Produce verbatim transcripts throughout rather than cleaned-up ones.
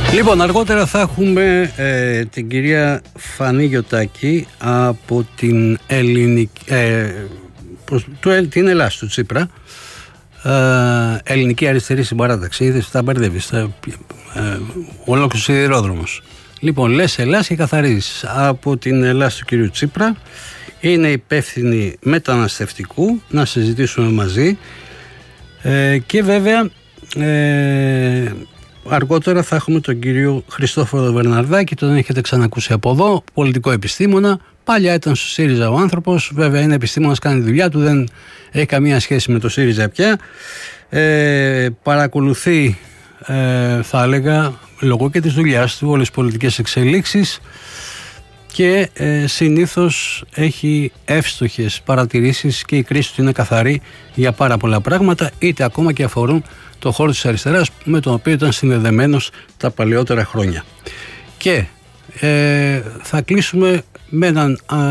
Λοιπόν, αργότερα θα έχουμε ε, την κυρία Φανή Γιωτάκη από την ελληνική, ε, προς, του, την Ελλάς του Τσίπρα, ε, ελληνική αριστερή συμπαράταξη. Είδες, τα μπερδεύεις, ε, ολόκληρος σιδηρόδρομος. Λοιπόν, λες Ελλάς και καθαρίζεις. Από την Ελλάς του κυρίου Τσίπρα, είναι υπεύθυνη μεταναστευτικού, να συζητήσουμε μαζί, ε, και βέβαια ε, αργότερα θα έχουμε τον κύριο Χριστόφορο Βερναρδάκη, τον έχετε ξανακούσει από εδώ, πολιτικό επιστήμονα. Παλιά ήταν στο ΣΥΡΙΖΑ ο άνθρωπος, βέβαια είναι επιστήμονας, κάνει δουλειά του, δεν έχει καμία σχέση με το ΣΥΡΙΖΑ πια. Ε, παρακολουθεί, ε, θα έλεγα, λόγω και της δουλειάς του, όλες τις πολιτικές εξελίξεις και ε, συνήθως έχει εύστοχες παρατηρήσεις και η κρίση του είναι καθαρή για πάρα πολλά πράγματα, είτε ακόμα και αφορούν το χώρο της αριστεράς με τον οποίο ήταν συνδεδεμένος τα παλαιότερα χρόνια. Και ε, θα κλείσουμε με, έναν, α,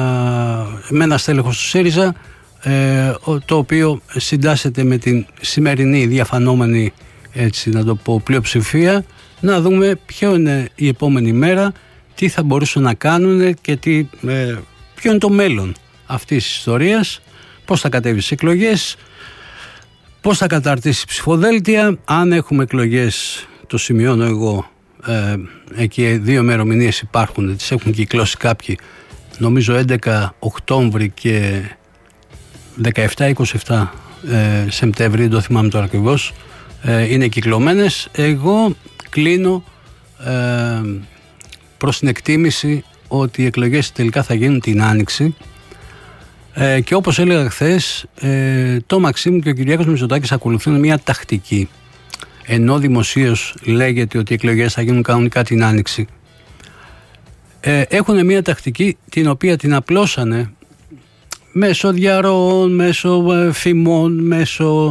με ένα στέλεχος του ΣΥΡΙΖΑ, ε, το οποίο συντάσσεται με την σημερινή διαφανόμενη, έτσι να το πω, πλειοψηφία, να δούμε ποιο είναι η επόμενη μέρα, τι θα μπορούσαν να κάνουν και τι, ε, ποιο είναι το μέλλον αυτής της ιστορίας, πώς θα κατέβει στις εκλογές, πώς θα καταρτήσει ψηφοδέλτια, αν έχουμε εκλογές, το σημειώνω εγώ, ε, εκεί δύο ημερομηνίες υπάρχουν, τις έχουν κυκλώσει κάποιοι, νομίζω έντεκα Οκτώβρη και δεκαεπτά είκοσι επτά ε, Σεπτέμβρη, δεν το θυμάμαι τώρα ακριβώς, ε, είναι κυκλωμένες. Εγώ κλείνω ε, προς την εκτίμηση ότι οι εκλογές τελικά θα γίνουν την Άνοιξη. Ε, και όπως έλεγα χθες, ε, το Μαξίμου και ο Κυριάκος Μητσοτάκης ακολουθούν μια τακτική. Ενώ δημοσίως λέγεται ότι οι εκλογές θα γίνουν κανονικά την Άνοιξη, ε, έχουν μια τακτική την οποία την απλώσανε μέσω διαρροών, μέσω ε, φημών, μέσω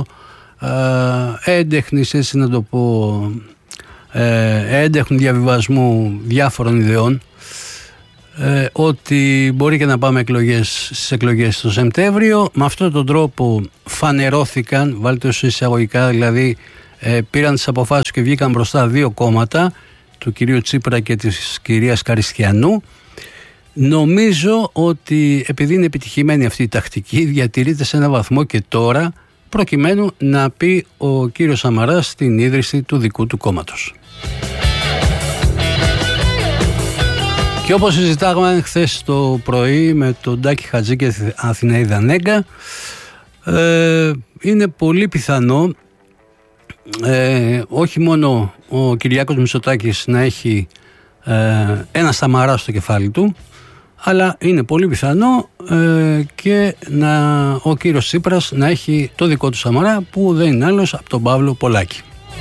ε, έντεχνης, έτσι να το πω, ε, έντεχνου διαβιβασμού διάφορων ιδεών, Ε, ότι μπορεί και να πάμε εκλογές, στις εκλογές το Σεπτέμβριο. Με αυτόν τον τρόπο φανερώθηκαν, βάλτε ως εισαγωγικά, δηλαδή ε, πήραν τις αποφάσεις και βγήκαν μπροστά δύο κόμματα, του κυρίου Τσίπρα και της κυρίας Καριστιανού. Νομίζω ότι επειδή είναι επιτυχημένη αυτή η τακτική, διατηρείται σε ένα βαθμό και τώρα, προκειμένου να πει ο κύριος Σαμαράς την ίδρυση του δικού του κόμματος. Και όπως συζητάγαμε χθες το πρωί με τον Τάκη Χατζή και Αθηναίδα Νέγκα, ε, είναι πολύ πιθανό ε, όχι μόνο ο Κυριάκος Μητσοτάκης να έχει ε, ένα Σαμαρά στο κεφάλι του, αλλά είναι πολύ πιθανό ε, και να, ο κύριος Τσίπρας να έχει το δικό του Σαμαρά, που δεν είναι άλλος από τον Παύλο Πολάκη.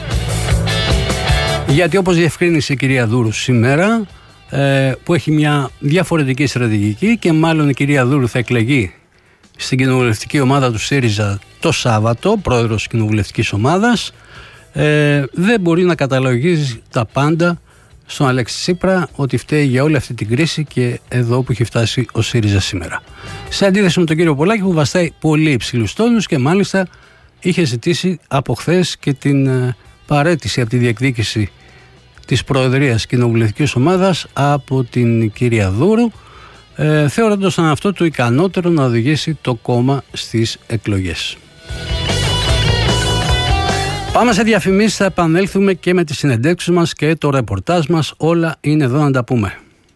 Γιατί όπως διευκρίνησε η κυρία Δούρου σήμερα, που έχει μια διαφορετική στρατηγική, και μάλλον η κυρία Δούρου θα εκλεγεί στην κοινοβουλευτική ομάδα του ΣΥΡΙΖΑ το Σάββατο, πρόεδρος της κοινοβουλευτικής ομάδας, ε, δεν μπορεί να καταλογίζει τα πάντα στον Αλέξη Τσίπρα, ότι φταίει για όλη αυτή την κρίση και εδώ που έχει φτάσει ο ΣΥΡΙΖΑ σήμερα. Σε αντίθεση με τον κύριο Πολάκη, που βαστάει πολύ υψηλούς τόνους και μάλιστα είχε ζητήσει από χθες και την ε, παραίτηση από τη διεκδίκηση της Προεδρίας Κοινοβουλευτικής Ομάδας από την κυρία Δούρου, ε, θεωρώντας αυτό το ικανότερο να οδηγήσει το κόμμα στις εκλογές. Πάμε σε διαφημίσεις, θα επανέλθουμε και με τις συνεντεύξεις μας και το ρεπορτάζ μας, όλα είναι εδώ να τα πούμε.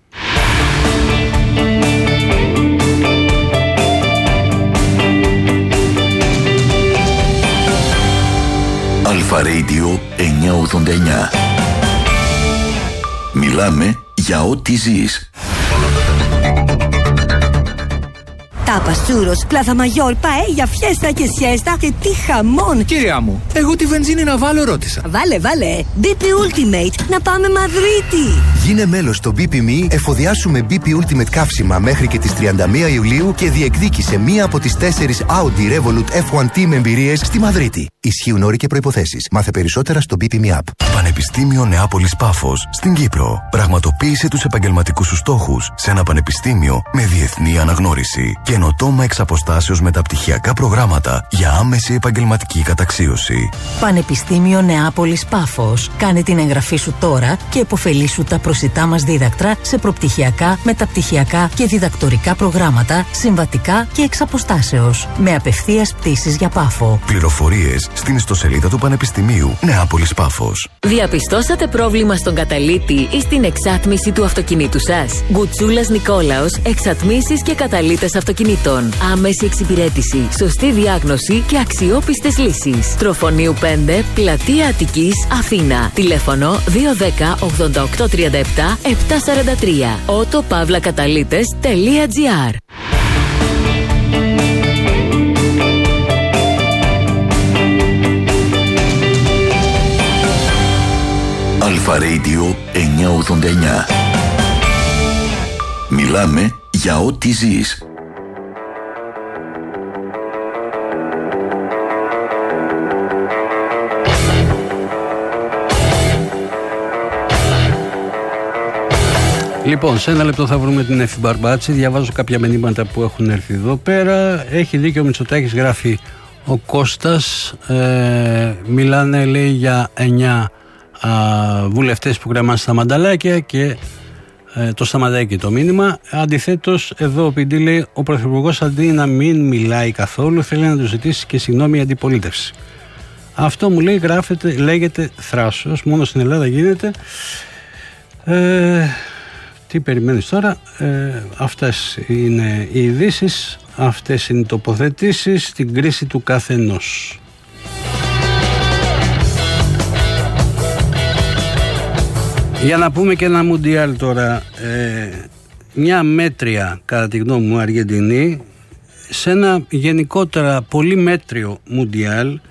Αλφα Radio εννιακόσια ογδόντα εννιά. Μιλάμε για ό,τι ζεις. Τάπα, σούρος, πλάθα μαγιόρ, παέλια, φιέστα και σιέστα και τι χαμόν! Κυρία μου, εγώ τη βενζίνη να βάλω ρώτησα. Βάλε, βάλε! μπι πι Ultimate, να πάμε Μαδρίτη! Γίνε μέλος στο μπι πι Me, εφοδιάσουμε μπι πι Ultimate καύσιμα μέχρι και τις τριάντα μία Ιουλίου και διεκδίκησε μία από τις τέσσερις Audi Revolut εφ ουάν Team εμπειρίες στη Μαδρίτη. Ισχύουν όροι και προϋποθέσεις. Μάθε περισσότερα στο μπι πι Me App. Πανεπιστήμιο Νεάπολης Πάφος στην Κύπρο. Πραγματοποίησε τους επαγγελματικούς σου στόχους σε ένα πανεπιστήμιο με διεθνή αναγνώριση και Καινοτόμα εξ αποστάσεως μεταπτυχιακά προγράμματα για άμεση επαγγελματική καταξίωση. Πανεπιστήμιο Νεάπολης Πάφος. Κάνε την εγγραφή σου τώρα και επωφελήσου τα προσιτά μας δίδακτρα σε προπτυχιακά, μεταπτυχιακά και διδακτορικά προγράμματα, συμβατικά και εξ αποστάσεως. Με απευθείας πτήσεις για Πάφο. Πληροφορίες στην ιστοσελίδα του Πανεπιστημίου Νεάπολης Πάφος. Διαπιστώσατε πρόβλημα στον καταλύτη ή στην εξάτμιση του αυτοκινήτου σας? Γκουτσούλας Νικόλαος, εξατμίσεις και καταλύτες αυτοκινήτων. Άμεση εξυπηρέτηση, σωστή διάγνωση και αξιόπιστες λύσεις. Τροφονίου πέντε, Πλατεία Αττικής, Αθήνα. Τηλέφωνο δύο ένα μηδέν ογδόντα οκτώ τριάντα επτά επτακόσια σαράντα τρία. ότο παύλα καταλύτες τελεία τζι άρ. Αλφα Radio εννιακόσια ογδόντα εννιά. Μιλάμε για ό,τι ζεις. Λοιπόν, σε ένα λεπτό θα βρούμε την Εφη Μπαρμπάτση. Διαβάζω κάποια μηνύματα που έχουν έρθει εδώ πέρα. Έχει δίκιο ο Μητσοτάκης, γράφει ο Κώστας. Ε, μιλάνε, λέει, για εννιά α, βουλευτές που κρεμάνε στα μανταλάκια και ε, το σταματάει και το μήνυμα. Αντιθέτως, εδώ ο Πιντή λέει: ο Πρωθυπουργός αντί να μην μιλάει καθόλου, θέλει να του ζητήσει και συγγνώμη η αντιπολίτευση. Αυτό, μου λέει, γράφεται, λέγεται θράσος. Μόνο στην Ελλάδα γίνεται. Ε, Τι περιμένεις τώρα? Ε, αυτές είναι οι ειδήσεις, αυτές είναι οι τοποθετήσεις στην κρίση του καθενός. Για να πούμε και ένα μουντιάλ τώρα. Ε, μια μέτρια, κατά τη γνώμη μου, Αργεντινή, σε ένα γενικότερα πολύ μέτριο μουντιάλ,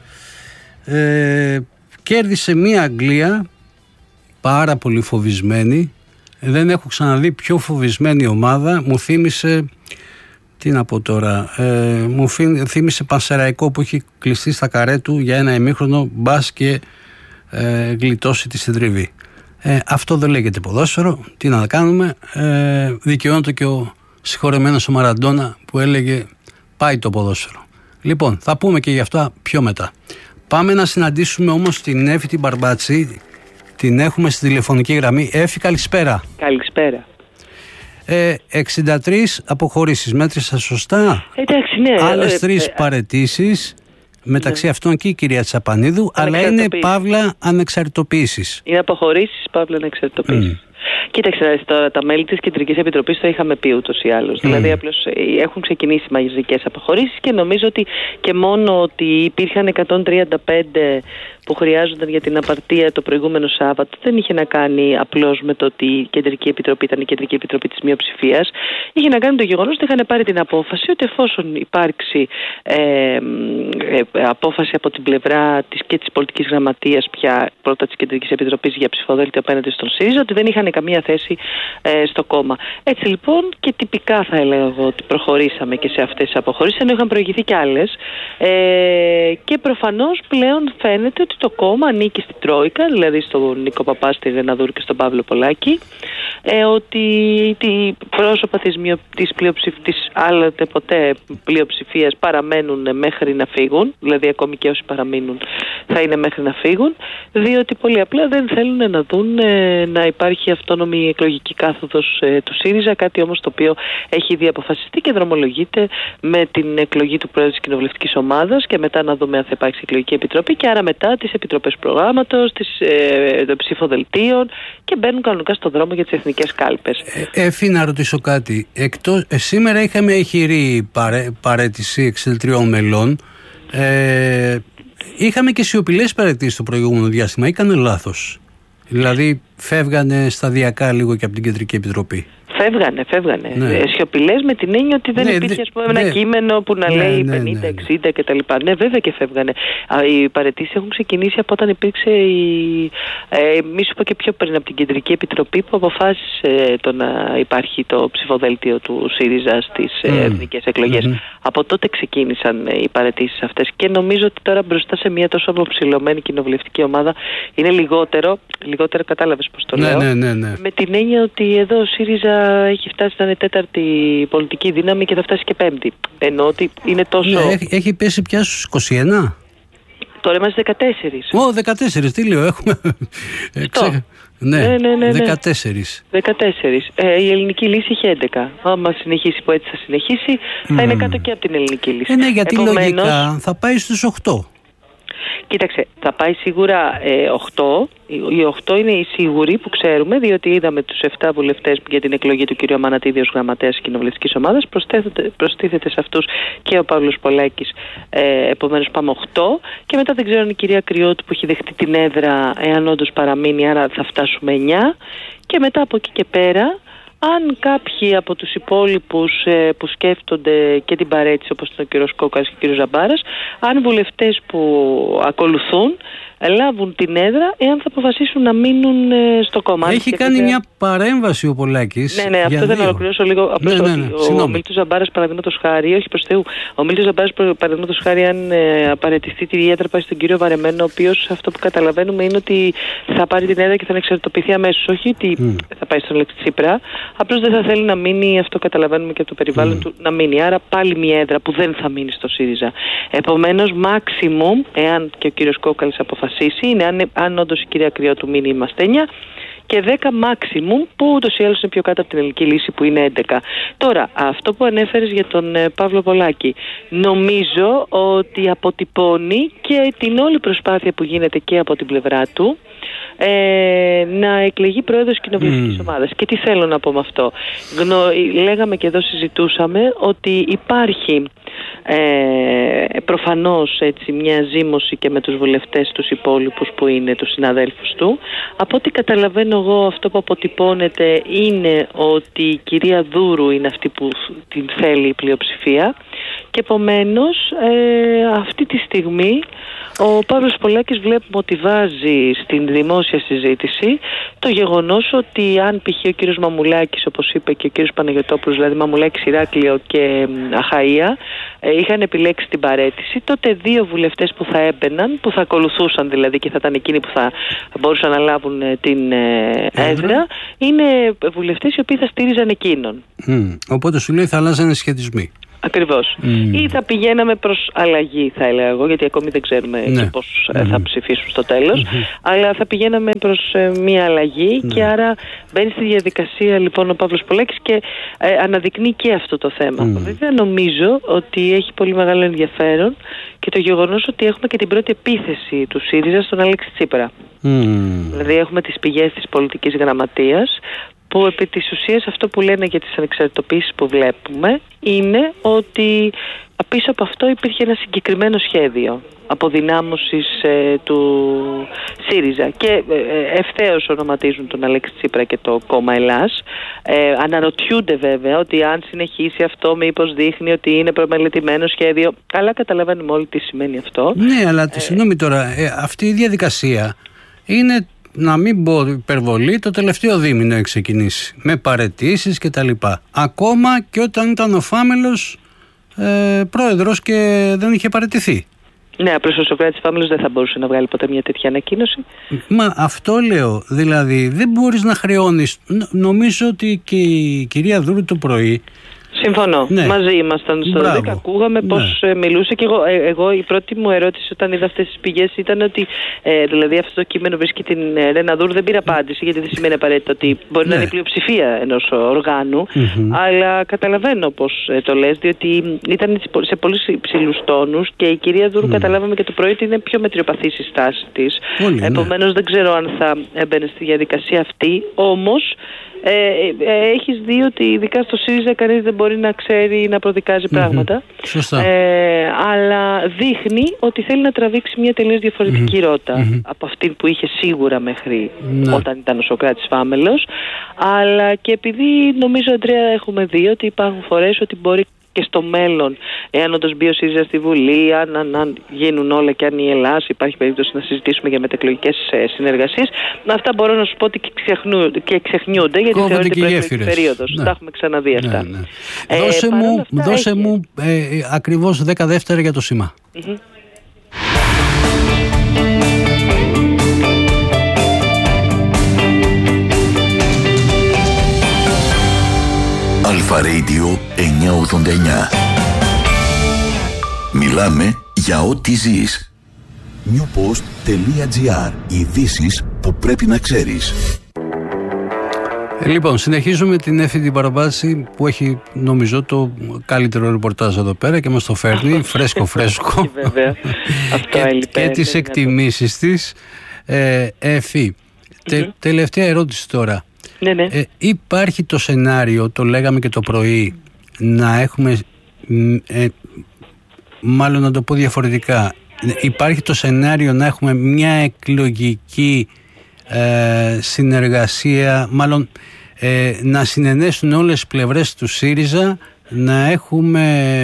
ε, κέρδισε μια Αγγλία πάρα πολύ φοβισμένη. Δεν έχω ξαναδεί πιο φοβισμένη ομάδα. Μου θύμισε, τι να πω τώρα, ε, μου θύμισε Πανσεραϊκό που έχει κλειστεί στα καρέ του για ένα ημίχρονο, μπας και ε, γλιτώσει τη συντριβή. Ε, αυτό δεν λέγεται ποδόσφαιρο. Τι να κάνουμε. Ε, δικαιώνεται και ο συγχωρεμένος ο Μαραντόνα που έλεγε πάει το ποδόσφαιρο. Λοιπόν, θα πούμε και γι' αυτά πιο μετά. Πάμε να συναντήσουμε όμως την Εφη την Μπαρμπάτση. Την έχουμε στη τηλεφωνική γραμμή. Εφη, καλησπέρα. Καλησπέρα. Ε, εξήντα τρεις αποχωρήσεις. Μέτρησα σωστά? Εντάξει, ναι. Άλλες ε, τρεις ε, παραιτήσεις. Μεταξύ ναι. αυτών και η κυρία Τσαπανίδου. Αλλά είναι παύλα ανεξαρτητοποίησης. Είναι αποχωρήσεις, παύλα ανεξαρτητοποίησης. Mm. Κοίταξε τώρα, τα μέλη της Κεντρικής Επιτροπής το είχαμε πει ούτως ή άλλως. Mm. Δηλαδή, απλώς έχουν ξεκινήσει μαζικές αποχωρήσεις και νομίζω ότι και μόνο ότι υπήρχαν εκατόν τριάντα πέντε που χρειάζονταν για την απαρτία το προηγούμενο Σάββατο δεν είχε να κάνει απλώς με το ότι η Κεντρική Επιτροπή ήταν η Κεντρική Επιτροπή της μειοψηφίας. Είχε να κάνει με το γεγονός ότι είχαν πάρει την απόφαση ότι εφόσον υπάρξει ε, ε, απόφαση από την πλευρά της και της πολιτικής γραμματείας πια πρώτα της Κεντρικής Επιτροπής για ψηφοδέλτιο απέναντι στον ΣΥΡΙΖΑ, ότι δεν είχαν καμία θέση ε, στο κόμμα. Έτσι λοιπόν και τυπικά θα έλεγα εγώ ότι προχωρήσαμε και σε αυτές τις αποχωρήσεις, ενώ είχαν προηγηθεί κι άλλες. Ε, και προφανώς πλέον φαίνεται ότι το κόμμα ανήκει στην Τρόικα, δηλαδή στον Νίκο Παπά, στη Ρεναδούρ και στον Παύλο Πολάκη, ε, ότι οι πρόσωπα της, μειο, της, της άλλοτε ποτέ πλειοψηφίας παραμένουν μέχρι να φύγουν, δηλαδή ακόμη και όσοι παραμείνουν θα είναι μέχρι να φύγουν, διότι πολύ απλά δεν θέλουν να δουν ε, να υπάρχει αυτόνομη εκλογική κάθοδος ε, του ΣΥΡΙΖΑ, κάτι όμως το οποίο έχει ήδη αποφασιστεί και δρομολογείται με την εκλογή του Πρόεδρου της Κοινοβουλευτικής Ομάδας και μετά να δούμε αν θα υπάρξει εκλογική επιτροπή και άρα μετά τις επιτροπές προγράμματος, τις ε, των ψηφοδελτίων και μπαίνουν κανονικά στον δρόμο για τις εθνικές κάλπες. Ε, Εφή, να ρωτήσω κάτι. Εκτός, ε, σήμερα είχαμε ηχηρή παρέ, παρέτηση εξήντα τριών μελών. Ε, είχαμε και σιωπηλές παρετήσεις το προηγούμενο διάστημα. Ή κάνω λάθος? Δηλαδή φεύγανε σταδιακά λίγο και από την Κεντρική Επιτροπή. Φεύγανε, φεύγανε. Ναι. Σιωπηλές με την έννοια ότι δεν ναι, υπήρχε ας πούμε, ναι, ένα κείμενο που να ναι, λέει ναι, πενήντα εξήντα ναι, ναι. κτλ. Ναι, βέβαια και φεύγανε. Οι παραιτήσεις έχουν ξεκινήσει από όταν υπήρξε η. Ε, μη σου πω και πιο πριν από την Κεντρική Επιτροπή που αποφάσισε το να υπάρχει το ψηφοδέλτιο του ΣΥΡΙΖΑ στις mm. εθνικές εκλογές. Mm-hmm. Από τότε ξεκίνησαν οι παραιτήσεις αυτές και νομίζω ότι τώρα μπροστά σε μια τόσο αποψηλωμένη κοινοβουλευτική ομάδα είναι λιγότερο λιγότερα κατάλαβες πώς το ναι, λέω. Ναι, ναι, ναι. Με την έννοια ότι εδώ ο ΣΥΡΙΖΑ έχει φτάσει να είναι τέταρτη πολιτική δύναμη και θα φτάσει και πέμπτη. Ενώ ότι είναι τόσο... Ναι, έχει, έχει πέσει πια στους είκοσι ένα. Τώρα είμαστε δεκατέσσερις. Ω, δεκατέσσερις, τι λέω, έχουμε... Ξέχα... Ναι, ναι, ναι, ναι, δεκατέσσερις. δεκατέσσερις. Ε, η ελληνική λύση έχει έντεκα. Άμα συνεχίσει που έτσι θα συνεχίσει, θα mm. είναι κάτω και από την ελληνική λύση. Ε, ναι, γιατί Επομένως, λογικά θα πάει στους οκτώ. Κοίταξε, θα πάει σίγουρα ε, οκτώ. Οι οκτώ είναι οι σίγουροι που ξέρουμε, διότι είδαμε τους επτά βουλευτές για την εκλογή του κ. Μανατίδη ως γραμματέας της κοινοβουλευτικής ομάδας. Προστίθεται σε αυτούς και ο Παύλος Πολάκης. Ε, επομένως πάμε οκτώ. Και μετά δεν ξέρω αν η κυρία Κρυώτου που έχει δεχτεί την έδρα, εάν όντως παραμείνει, άρα θα φτάσουμε εννιά. Και μετά από εκεί και πέρα, αν κάποιοι από τους υπόλοιπους ε, που σκέφτονται και την παρέτηση, όπως είναι ο κ. Κόκαλης και ο κ. Ζαμπάρας, αν βουλευτές που ακολουθούν λάβουν την έδρα, εάν θα αποφασίσουν να μείνουν ε, στο κόμμα. Έχει κάνει βέβαια μια παρέμβαση ο Πολάκης. Ναι, ναι, αυτό δεν ολοκληρώσω λίγο. Απλώς ναι, ναι, ναι, ο, ο Μίλτος Ζαμπάρας, παραδείγματος χάρη, όχι προς Θεού, ο Μίλτος Ζαμπάρας, παραδείγματος χάρη, αν ε, απαραίτηθεί τη έδρα, πάει στον κύριο Βαρεμένο, ο οποίος αυτό που καταλαβαίνουμε είναι ότι θα πάρει την έδρα και θα εξαρτητοποιηθεί αμέσως. Όχι ότι mm. θα πάει στον Αλέξη Τσίπρα, απλώς δεν θα θέλει να μείνει, αυτό καταλαβαίνουμε και από το περιβάλλον mm. του, να μείνει. Άρα πάλι μια έδρα που δεν θα μείνει στο ΣΥΡΙΖΑ. Επομένως, maximum, εάν και ο κύριος Κόκαλης αποφασίσει, είναι αν, αν όντως η κυρία Κρυώτου μείνει, είμαστε εννιά, και δέκα maximum, που ούτως ή άλλως είναι πιο κάτω από την ελληνική λύση που είναι έντεκα. Τώρα, αυτό που ανέφερες για τον ε, Παύλο Πολάκη, νομίζω ότι αποτυπώνει και την όλη προσπάθεια που γίνεται και από την πλευρά του ε, να εκλεγεί πρόεδρος κοινοβουλευτικής mm. ομάδας. Και τι θέλω να πω με αυτό. Γνω, λέγαμε και εδώ συζητούσαμε ότι υπάρχει Ε, προφανώς έτσι μια ζήμωση και με τους βουλευτές τους υπόλοιπους που είναι τους συναδέλφους του. Από ό,τι καταλαβαίνω εγώ, αυτό που αποτυπώνεται είναι ότι η κυρία Δούρου είναι αυτή που την θέλει η πλειοψηφία και επομένως ε, αυτή τη στιγμή ο Παύλος Πολάκης βλέπουμε ότι βάζει στην δημόσια συζήτηση το γεγονός ότι αν π.χ. ο κύριος Μαμουλάκης, όπως είπε και ο κύριος Παναγιωτόπουλος, δηλαδή Μαμουλάκης, Ηράκλειο και Αχαΐα, είχαν επιλέξει την παραίτηση, τότε δύο βουλευτές που θα έμπαιναν, που θα ακολουθούσαν δηλαδή και θα ήταν εκείνοι που θα μπορούσαν να λάβουν την έδρα, είναι βουλευτές οι οποίοι θα στήριζαν εκείνον. Mm. Οπότε σου λέει θα αλλάζανε σχετισμοί. Ακριβώς. Mm. Ή θα πηγαίναμε προς αλλαγή, θα έλεγα εγώ, γιατί ακόμη δεν ξέρουμε ναι. πώς mm. θα ψηφίσουν στο τέλος, mm-hmm. αλλά θα πηγαίναμε προς ε, μία αλλαγή mm. και άρα μπαίνει στη διαδικασία λοιπόν ο Παύλος Πολάκης και ε, αναδεικνύει και αυτό το θέμα. Mm. Βέβαια νομίζω ότι έχει πολύ μεγάλο ενδιαφέρον και το γεγονός ότι έχουμε και την πρώτη επίθεση του ΣΥΡΙΖΑ στον Αλέξη Τσίπρα. Mm. Δηλαδή έχουμε τις πηγές της πολιτικής γραμματείας, που επί της ουσίας αυτό που λένε για τις ανεξαρτητοποίησεις που βλέπουμε είναι ότι πίσω από αυτό υπήρχε ένα συγκεκριμένο σχέδιο αποδυνάμωσης ε, του ΣΥΡΙΖΑ και ε, ευθέως ονοματίζουν τον Αλέξη Τσίπρα και το κόμμα Ελλάς. Ε, αναρωτιούνται βέβαια ότι αν συνεχίσει αυτό μήπως δείχνει ότι είναι προμελετημένο σχέδιο, αλλά καταλαβαίνουμε όλοι τι σημαίνει αυτό. Ναι, αλλά ε, συγγνώμη τώρα, ε, αυτή η διαδικασία είναι, να μην πω υπερβολή, το τελευταίο δίμηνο έχει ξεκινήσει με παραιτήσεις και τα λοιπά. Ακόμα και όταν ήταν ο Φάμελος ε, πρόεδρος και δεν είχε παραιτηθεί. Ναι, απλώς ο Σοκράτης Φάμελος δεν θα μπορούσε να βγάλει ποτέ μια τέτοια ανακοίνωση. Μα αυτό λέω, δηλαδή δεν μπορείς να χρεώνεις. Νομίζω ότι και η κυρία Δούρου το πρωί. Συμφωνώ. Ναι. Μαζί ήμασταν στο δέκα. Ακούγαμε πώς ναι. μιλούσε και εγώ, ε, εγώ. Η πρώτη μου ερώτηση όταν είδα αυτές τις πηγές ήταν ότι ε, δηλαδή αυτό το κείμενο βρίσκει την Ρένα Δούρου. Δεν πήρα απάντηση γιατί δεν σημαίνει απαραίτητα ότι μπορεί ναι. να είναι η πλειοψηφία ενός οργάνου. Mm-hmm. Αλλά καταλαβαίνω πώς ε, το λες, διότι ήταν σε πολύ υψηλούς τόνους και η κυρία Δούρου mm. καταλάβαμε και το πρωί ότι είναι πιο μετριοπαθής η στάση της. Επομένως ναι. δεν ξέρω αν θα έμπαινε στη διαδικασία αυτή. Όμως Ε, ε, έχεις δει ότι ειδικά στο ΣΥΡΙΖΑ κανείς δεν μπορεί να ξέρει να προδικάζει mm-hmm. πράγματα. Σωστά. Ε, αλλά δείχνει ότι θέλει να τραβήξει μια τελείως διαφορετική mm-hmm. ρότα mm-hmm. από αυτή που είχε σίγουρα μέχρι mm-hmm. όταν ήταν ο Σοκράτης Φάμελος. Αλλά και επειδή νομίζω, Αντρέα, έχουμε δει ότι υπάρχουν φορές ότι μπορεί και στο μέλλον, εάν όντως μπει ο ΣΥΡΙΖΑ στη Βουλή, αν, αν, αν γίνουν όλα και αν η Ελλάδα υπάρχει περίπτωση να συζητήσουμε για μετεκλογικές ε, συνεργασίες, αυτά μπορώ να σου πω ότι και, ξεχνού, και ξεχνιούνται, γιατί κόβονται θεωρείται προεκλογική περίοδος. Ναι. Τα έχουμε ξαναδεί αυτά. Ναι, ναι. Ε, δώσε μου, δώσε μου ε, ακριβώς δέκα δεύτερα για το σήμα. Mm-hmm. Αλφα Radio εννιακόσια ογδόντα εννιά. Μιλάμε για ό,τι ζεις. newpost.gr. Ειδήσεις που πρέπει να ξέρεις. Λοιπόν, συνεχίζουμε την Εφη την Παραβάση που έχει, νομίζω, το καλύτερο ρεπορτάζ εδώ πέρα και μας το φέρνει φρέσκο φρέσκο. Βέβαια. Αυτό και, και τις εκτιμήσεις της. Ε, Εφη, τε, mm-hmm. τελευταία ερώτηση τώρα. Ναι, ναι. Ε, υπάρχει το σενάριο, το λέγαμε και το πρωί, να έχουμε, ε, μάλλον να το πω διαφορετικά, υπάρχει το σενάριο να έχουμε μια εκλογική ε, συνεργασία, μάλλον ε, να συνενέσουν όλες τις πλευρές του ΣΥΡΙΖΑ, να έχουμε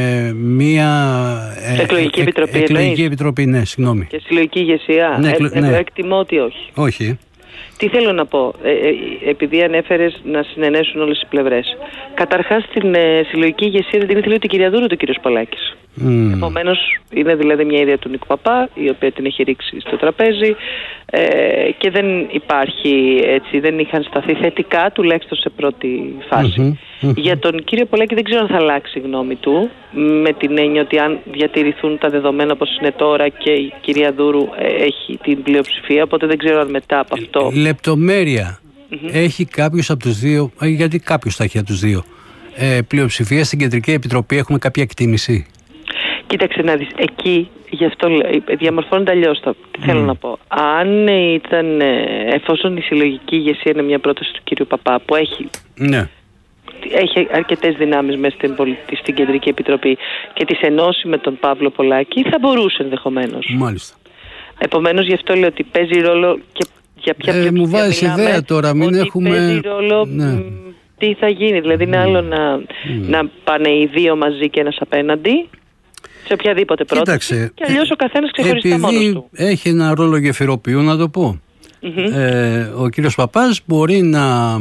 μια ε, εκλογική επιτροπή, ε, εκλογική επιτροπή, ναι, συγγνώμη. Και συλλογική ηγεσία. Ναι, ε, ναι. Εγώ εκτιμώ ότι όχι. Όχι. Τι θέλω να πω, ε, ε, επειδή ανέφερες να συνενέσουν όλες οι πλευρές. Καταρχάς την ε, συλλογική ηγεσία δεν την ήθελε ούτε η κυρία Δούρου, ούτε ο κύριος Πολάκης. Mm. Επομένως είναι δηλαδή μια ιδέα του Νίκου Παπά, η οποία την έχει ρίξει στο τραπέζι ε, και δεν υπάρχει έτσι, δεν είχαν σταθεί θετικά, τουλάχιστον σε πρώτη φάση. Mm-hmm. Mm-hmm. Για τον κύριο Πολάκη δεν ξέρω αν θα αλλάξει η γνώμη του, με την έννοια ότι αν διατηρηθούν τα δεδομένα όπως είναι τώρα και η κυρία Δούρου ε, έχει την πλειοψηφία, οπότε δεν ξέρω αν μετά από αυτό... Λεπτομέρεια. Mm-hmm. Έχει κάποιος από τους δύο, γιατί κάποιος θα έχει από τους δύο, ε, πλειοψηφία στην Κεντρική Επιτροπή, έχουμε κάποια εκτίμηση? Κοίταξε να δεις, εκεί γι' αυτό διαμορφώνεται αλλιώς το. Τι mm. θέλω να πω. Αν ήταν, εφόσον η συλλογική ηγεσία είναι μια πρόταση του κύριου Παπά που έχει, ναι. έχει αρκετές δυνάμεις μέσα στην, στην Κεντρική Επιτροπή και τις ενώσει με τον Παύλο Πολάκη, θα μπορούσε ενδεχομένως. Μάλιστα. Επομένως γι' αυτό λέω ότι παίζει ρόλο και για ποια ε, μου βάζει ιδέα τώρα, μην ότι έχουμε... παίζει ρόλο ναι. μ, τι θα γίνει. Δηλαδή είναι άλλο να, mm. να πάνε οι δύο μαζί και ένας απέναντι σε οποιαδήποτε πρόταση, και αλλιώς ο καθένας ξεχωριστά μόνος του. Επειδή έχει ένα ρόλο γεφυροποιού, να το πω. Mm-hmm. Ε, ο κύριος Παπάς μπορεί να,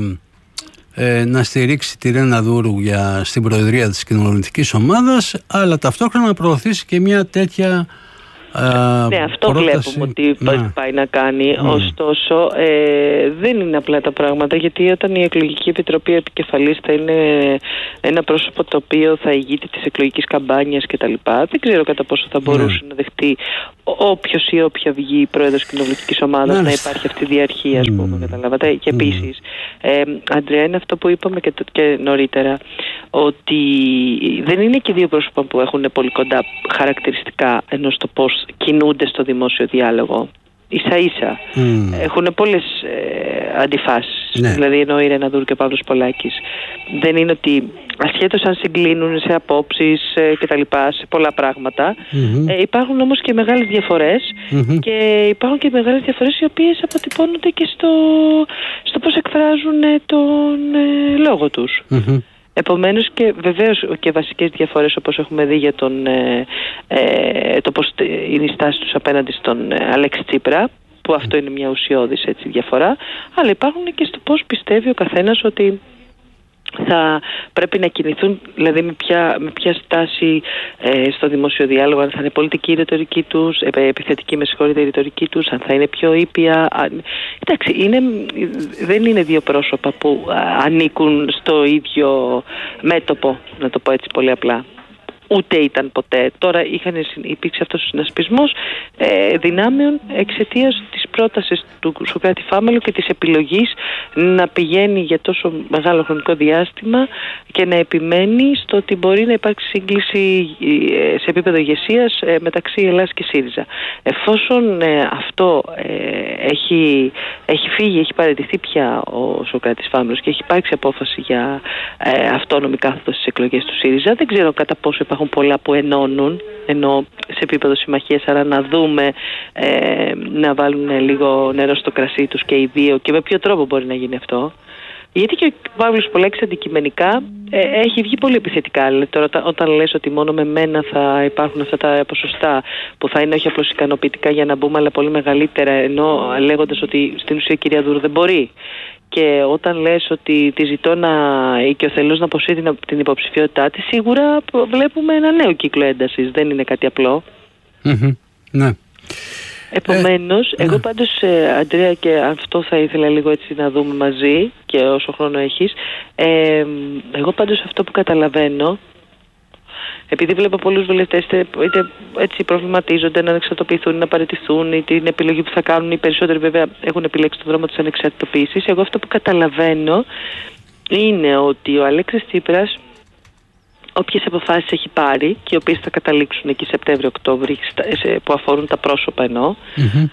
ε, να στηρίξει τη Ρένα Δούρου για, στην προεδρία της κοινοβουλευτικής ομάδας, αλλά ταυτόχρονα να προωθήσει και μια τέτοια Uh, ναι, αυτό πρόταση... βλέπουμε ότι ναι. πάει να κάνει. Mm. Ωστόσο, ε, δεν είναι απλά τα πράγματα, γιατί όταν η εκλογική επιτροπή επικεφαλής θα είναι ένα πρόσωπο το οποίο θα ηγείται της εκλογικής καμπάνιας κτλ., δεν ξέρω κατά πόσο θα μπορούσε mm. να δεχτεί όποιος ή όποια βγει πρόεδρος κοινοβουλευτικής ομάδας mm. να υπάρχει αυτή η διαρχία, ας πούμε, mm. καταλάβατε. Και επίσης, ε, Αντρέα, είναι αυτό που είπαμε και, το, και νωρίτερα, ότι δεν είναι και δύο πρόσωπα που έχουν πολύ κοντά χαρακτηριστικά ενός το πώς κινούνται στο δημόσιο διάλογο. Ίσα ίσα mm. έχουν πολλές ε, αντιφάσεις, ναι. δηλαδή ενώ η Ρένα Δούρου και ο Παύλος Πολάκης δεν είναι ότι ασχέτως αν συγκλίνουν σε απόψεις ε, και τα λοιπά, σε πολλά πράγματα, mm-hmm. ε, υπάρχουν όμως και μεγάλες διαφορές mm-hmm. και υπάρχουν και μεγάλες διαφορές οι οποίες αποτυπώνονται και στο, στο πώς εκφράζουν ε, τον ε, λόγο τους. Mm-hmm. Επομένως και βεβαίως και βασικές διαφορές, όπως έχουμε δει για τον, ε, ε, το πώς είναι η στάση τους απέναντι στον ε, Αλέξη Τσίπρα, που αυτό είναι μια ουσιώδης έτσι, διαφορά, αλλά υπάρχουν και στο πώς πιστεύει ο καθένας ότι θα πρέπει να κινηθούν, δηλαδή με ποια, με ποια στάση ε, στο δημόσιο διάλογο, αν θα είναι πολιτική η ρητορική τους, ε, επιθετική με συγχωρείτε η ρητορική τους, αν θα είναι πιο ήπια. Αν... Εντάξει, είναι, δεν είναι δύο πρόσωπα που α, ανήκουν στο ίδιο μέτωπο, να το πω έτσι πολύ απλά. Ούτε ήταν ποτέ. Τώρα είχαν, υπήρξε αυτός ο συνασπισμός ε, δυνάμεων εξαιτίας της πρότασης του Σωκράτη Φάμελου και της επιλογής να πηγαίνει για τόσο μεγάλο χρονικό διάστημα και να επιμένει στο ότι μπορεί να υπάρξει σύγκληση ε, σε επίπεδο ηγεσίας ε, μεταξύ Ελλάδας και ΣΥΡΙΖΑ. Εφόσον ε, αυτό ε, έχει, έχει φύγει, έχει παραιτηθεί πια ο Σωκράτης Φάμελος και έχει υπάρξει απόφαση για ε, αυτόνομη κάθοδο στις εκλογές του ΣΥΡΙΖΑ, δεν ξέρω κατά πόσο υπάρχουν πολλά που ενώνουν, ενώ σε επίπεδο συμμαχίας, άρα να δούμε ε, να βάλουν λίγο νερό στο κρασί τους και οι δύο και με ποιο τρόπο μπορεί να γίνει αυτό. Γιατί και ο Παύλος Πολάκης αντικειμενικά ε, έχει βγει πολύ επιθετικά. Δηλαδή, τώρα, όταν λες ότι μόνο με μένα θα υπάρχουν αυτά τα ποσοστά που θα είναι όχι απλώς ικανοποιητικά για να μπούμε, αλλά πολύ μεγαλύτερα, ενώ λέγοντας ότι στην ουσία η κυρία Δούρου δεν μπορεί. Και όταν λες ότι τη ζητώ να οικειοθελώς να αποσύρει την υποψηφιότητά της, σίγουρα βλέπουμε ένα νέο κύκλο έντασης. Δεν είναι κάτι απλό. Mm-hmm. Ναι. Επομένως, ε, εγώ ναι. πάντως, ε, Αντρέα, και αυτό θα ήθελα λίγο έτσι να δούμε μαζί και όσο χρόνο έχεις, ε, εγώ πάντως αυτό που καταλαβαίνω, επειδή βλέπω πολλούς βουλευτές είτε, είτε έτσι προβληματίζονται να ανεξαρτοποιηθούν, να παραιτηθούν, ή την επιλογή που θα κάνουν, οι περισσότεροι βέβαια έχουν επιλέξει τον δρόμο της ανεξαρτητοποίησης. Εγώ αυτό που καταλαβαίνω είναι ότι ο Αλέξης Τσίπρας, όποιες αποφάσεις έχει πάρει και οι οποίες θα καταλήξουν εκεί Σεπτέμβριο-Οκτώβριο που αφορούν τα πρόσωπα εννοώ, mm-hmm.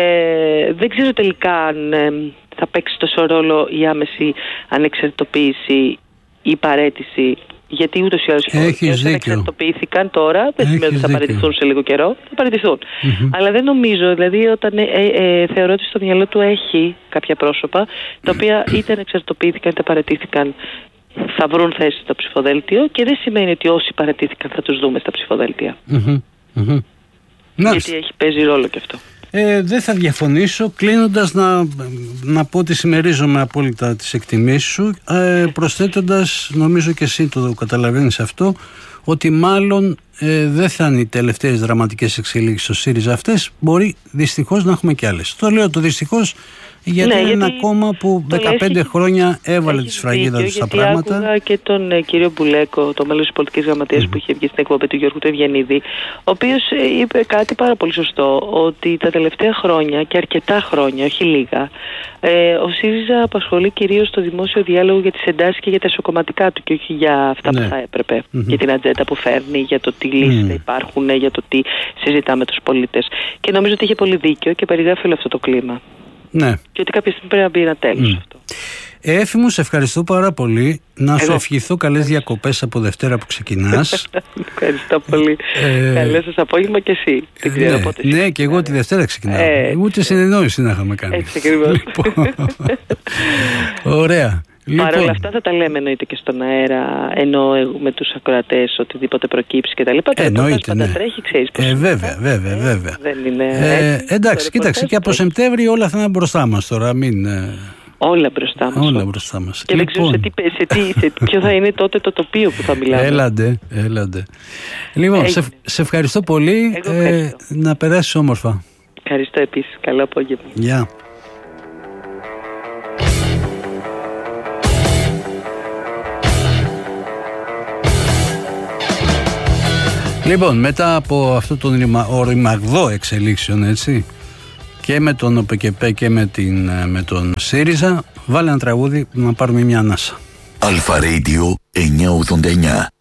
ε, δεν ξέρω τελικά αν ε, θα παίξει τόσο ρόλο η άμεση ανεξαρτητοποίηση ή παραίτηση. Γιατί ούτως ή άλλως οι όσοι ανεξαρτητοποιήθηκαν τώρα, δεν σημαίνει ότι θα παραιτηθούν σε λίγο καιρό, θα παραιτηθούν. Mm-hmm. Αλλά δεν νομίζω, δηλαδή, όταν ε, ε, ε, θεωρώ ότι στο μυαλό του έχει κάποια πρόσωπα, τα οποία είτε ανεξαρτητοποιήθηκαν είτε παραιτήθηκαν, θα βρουν θέση στο ψηφοδέλτιο, και δεν σημαίνει ότι όσοι παραιτήθηκαν θα τους δούμε στα ψηφοδέλτια. Mm-hmm. Mm-hmm. Γιατί έχει παίζει ρόλο και αυτό. Ε, δεν θα διαφωνήσω. Κλείνοντας, να, να πω ότι συμμερίζομαι απόλυτα τις εκτιμήσεις σου, ε, προσθέτοντας, νομίζω και εσύ το καταλαβαίνεις αυτό, ότι μάλλον ε, δεν θα είναι οι τελευταίες δραματικές εξελίξεις στο ΣΥΡΙΖΑ αυτές. Μπορεί δυστυχώς να έχουμε και άλλες. Το λέω το δυστυχώς γιατί, ναι, είναι γιατί ένα κόμμα που δεκαπέντε έχει, χρόνια έβαλε τη σφραγίδα του στα πράγματα. Άκουγα και τον ε, κύριο Μπουλέκο, το μέλος της πολιτικής γραμματείας mm. που είχε βγει στην εκπομπή του Γιώργου του Ευγενίδη, ο οποίος ε, είπε κάτι πάρα πολύ σωστό, ότι τα τελευταία χρόνια και αρκετά χρόνια, όχι λίγα, ε, ο ΣΥΡΙΖΑ απασχολεί κυρίως το δημόσιο διάλογο για τις εντάσεις και για τα εσωκομματικά του και όχι για αυτά ναι. που θα έπρεπε, mm-hmm. για την ατζέντα που φέρνει, για το τι λύσεις mm. υπάρχουν, για το τι συζητά με τους πολίτες. Και νομίζω ότι είχε πολύ δίκιο και περιγράφει όλο αυτό το κλίμα. Ναι. Και ότι κάποια στιγμή πρέπει να μπει ένα τέλος mm. αυτό. Έφη μου, σε ευχαριστώ πάρα πολύ. Να Εγώ. σου ευχηθώ καλές διακοπές από Δευτέρα που ξεκινάς. Ευχαριστώ πολύ. Ε, Καλές σας απόγευμα και εσύ. Δεν ξέρω ναι, πότε ναι, και εγώ τη Δευτέρα ξεκινάω. Ε, Ούτε συνεννόηση να είχαμε κάνει. Έτσι ακριβώς. Λοιπόν, ωραία. Λοιπόν. Παρ' όλα αυτά θα τα λέμε εννοείται και στον αέρα, ενώ με τους ακροατές οτιδήποτε προκύψει και τα λοιπά. Εννοείται, ναι. Τρέχει, ξέρεις πώς ε, βέβαια, βέβαια, βέβαια. Δεν είναι ε, ε, εντάξει, κοίταξε, και από Σεπτέμβρη όλα θα είναι μπροστά μας τώρα, μην... Ε... Όλα μπροστά μας. Όλα μπροστά μας. Και λοιπόν. δεν ξέρω σε τι, σε τι, σε ποιο θα είναι τότε το τοπίο που θα μιλάμε. Έλαντε, έλαντε. Λοιπόν, σε, σε ευχαριστώ πολύ. ευχαριστώ. Ε, να περάσεις όμορφα. Ευχαριστώ επίσης. Καλό απόγευμα. Γεια. Yeah. Λοιπόν, μετά από αυτό τον οριμαγδό εξελίξεων, έτσι, και με τον ΟΠΕΚΕΠΕ και με, την, με τον ΣΥΡΙΖΑ, βάλε ένα τραγούδι να πάρουμε μια ανάσα. Αλφα Radio εννιακόσια ογδόντα εννιά.